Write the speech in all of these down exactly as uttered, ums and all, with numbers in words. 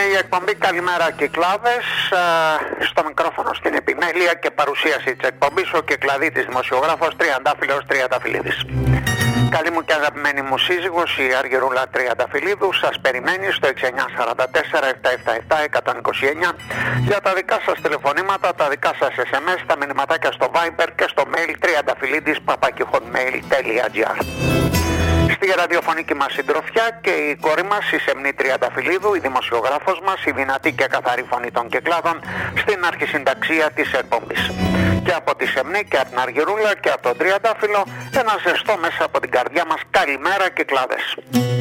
η εκπομπή Καλημέρα Κυκλάδες, στο μικρόφωνο στην επιμέλεια και παρουσίαση της εκπομπής ο Κυκλαδίτης δημοσιογράφος Τριαντάφυλλος Τριανταφυλλίδης. Καλή μου και αγαπημένη μου σύζυγος η Αργυρούλα Τριανταφυλλίδου σας περιμένει στο έξι εννιά τέσσερα τέσσερα επτά επτά επτά ένα δύο εννιά για τα δικά σας τηλεφωνήματα, τα δικά σας ες εμ ες, τα μηνυματάκια στο Viber και στο mail τριανταφυλλίδης παπάκι hotmail τελεία τζι άρ. Στη ραδιοφωνική μας συντροφιά και η κόρη μας η Σεμνή Τριανταφυλλίδου, η δημοσιογράφος μας, η δυνατή και καθαρή φωνή των Κυκλάδων στην αρχισυνταξία της εκπομπής. Και από τη Σεμνή και από την Αργυρούλα και από τον Τριαντάφυλλο ένα ζεστό μέσα από την καρδιά μας καλημέρα Κυκλάδες.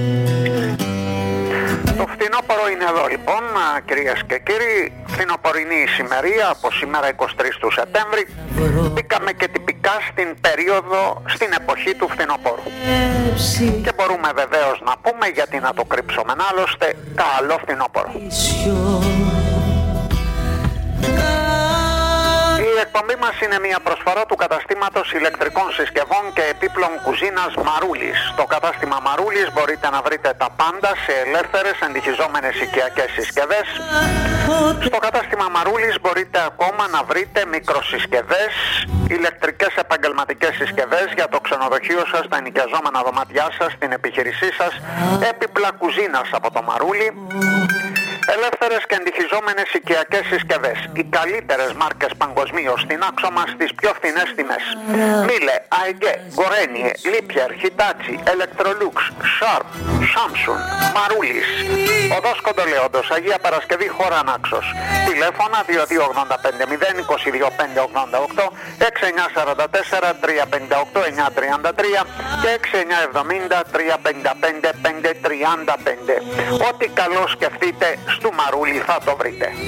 Το φθινόπωρο είναι εδώ λοιπόν, κυρίες και κύριοι, φθινοπορεινή ησημερία από σήμερα είκοσι τρεις του Σεπτέμβρη. Μπήκαμε και τυπικά στην περίοδο, στην εποχή του φθινοπόρου. Και μπορούμε βεβαίως να πούμε, γιατί να το κρύψουμε άλλωστε, καλό φθινόπωρο. Η εκπομπή μας είναι μια προσφορά του καταστήματος ηλεκτρικών συσκευών και επίπλων κουζίνας Μαρούλης. Στο κατάστημα Μαρούλης μπορείτε να βρείτε τα πάντα σε ελεύθερες εντυχιζόμενες οικιακές συσκευές. Στο κατάστημα Μαρούλης μπορείτε ακόμα να βρείτε μικροσυσκευές, ηλεκτρικές επαγγελματικές συσκευές για το ξενοδοχείο σας, τα ενοικιαζόμενα δωμάτια σας, την επιχείρησή σας, έπιπλα κουζίνας από το Μαρούλι. Ελεύθερες και εντυχιζόμενες οικιακές συσκευές. Οι καλύτερες μάρκες παγκοσμίως στην άξο μας στις πιο φθηνές τιμές. Μίλε, Αιγέ, Γκορένιε, Λίπιερ, Χιτάτσι, Electrolux, Sharp, Samsung, Μαρούλης. Οδός Κοντολέοντος, Αγία Παρασκευή, χώρα Νάξος. Τηλέφωνα δύο δύο ογδόντα πέντε μηδέν είκοσι δύο πέντε ογδόντα οκτώ, έξι εννιά τέσσερα τέσσερα τρία πέντε οκτώ εννιά τρία τρία και έξι εννιά εβδομήντα τρία πέντε πέντε πέντε τρία πέντε. Ό,τι καλό σκεφτείτε, στο Μαρούλι θα το βρείτε.